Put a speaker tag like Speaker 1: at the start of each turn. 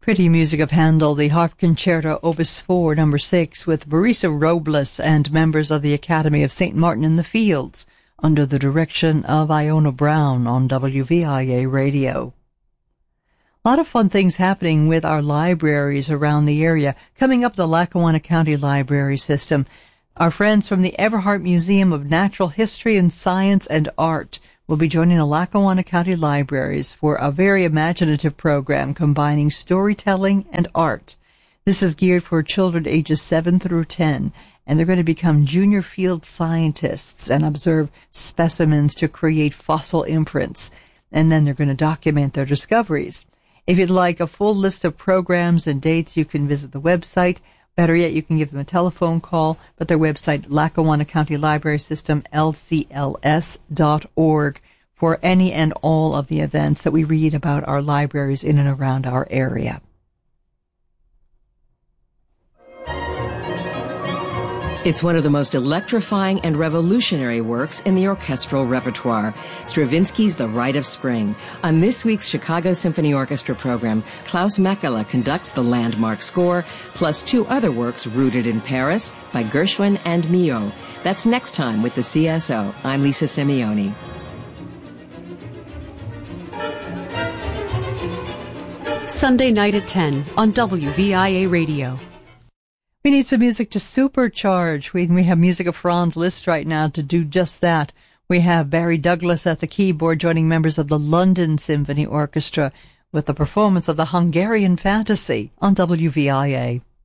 Speaker 1: Pretty music of Handel, the Harp Concerto Opus 4, number 6, with Marisa Robles and members of the Academy of St. Martin in the Fields, under the direction of Iona Brown on WVIA Radio. A lot of fun things happening with our libraries around the area. Coming up, the Lackawanna County Library System. Our friends from the Everhart Museum of Natural History and Science and Art will be joining the Lackawanna County Libraries for a very imaginative program combining storytelling and art. This is geared for children ages 7 through 10, and they're going to become junior field scientists and observe specimens to create fossil imprints, and then they're going to document their discoveries. If you'd like a full list of programs and dates, you can visit the website. Better yet, you can give them a telephone call, but their website, Lackawanna County Library System, lcls.org, for any and all of the events that we read about our libraries in and around our area.
Speaker 2: It's one of the most electrifying and revolutionary works in the orchestral repertoire, Stravinsky's The Rite of Spring. On this week's Chicago Symphony Orchestra program, Klaus Mekela conducts the landmark score, plus 2 other works rooted in Paris by Gershwin and Milhaud. That's next time with the CSO. I'm Lisa Simeoni.
Speaker 3: Sunday night at 10 on WVIA Radio.
Speaker 1: We need some music to supercharge. We have music of Franz Liszt right now to do just that. We have Barry Douglas at the keyboard joining members of the London Symphony Orchestra with the performance of the Hungarian Fantasy on WVIA.